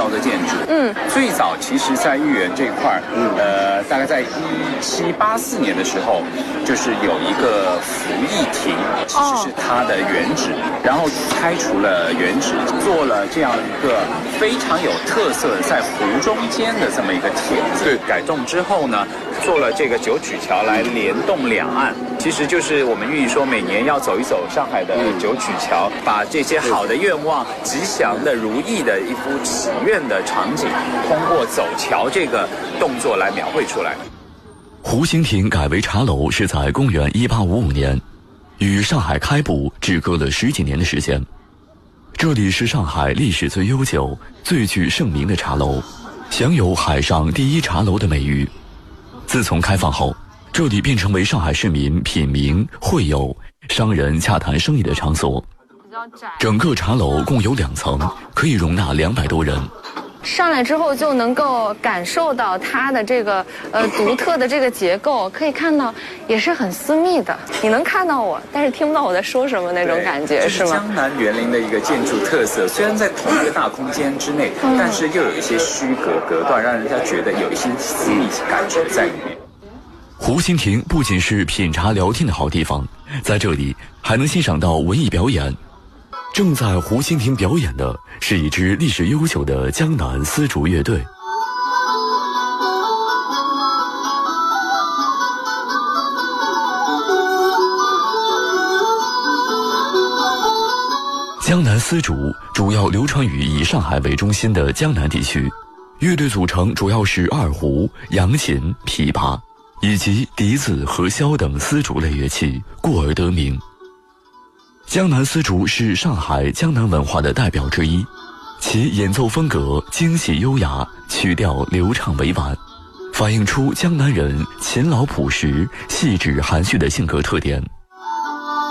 楼的建筑。最早其实在豫园这块大概在1784年的时候，就是有一个服役亭，其实是它的原址，然后开除了原址，做了这样一个非常有特色的在湖中间的这么一个亭子。对，改动之后呢，做了这个九曲桥来联动两岸，其实就是我们寓意说每年要走一走上海的九曲桥，把这些好的愿望、吉祥的、如意的一幅祈愿的场景，通过走桥这个动作来描绘出来。 湖心亭改为茶楼是在公元1855年，与上海开埠只隔了10几年的时间。这里是上海历史最悠久、最具盛名的茶楼，享有海上第一茶楼的美誉。自从开放后，这里便成为上海市民品茗、会友、商人洽谈生意的场所。整个茶楼共有2层，可以容纳200多人。 上来之后就能够感受到它的这个独特的这个结构，可以看到也是很私密的。你能看到我，但是听不到我在说什么那种感觉，是吗？ 江南园林的一个建筑特色，虽然在同一个大空间之内，但是又有一些虚隔隔断，让人家觉得有一些私密感觉在里面。 湖心亭不仅是品茶聊天的好地方，在这里还能欣赏到文艺表演。正在湖心亭表演的是一支历史悠久的江南丝竹乐队。江南丝竹主要流传于以上海为中心的江南地区，乐队组成主要是二胡、扬琴、琵琶以及笛子和箫等丝竹类乐器，故而得名。江南丝竹是上海江南文化的代表之一，其演奏风格精细优雅，曲调流畅委婉，反映出江南人勤劳朴实、细致含蓄的性格特点。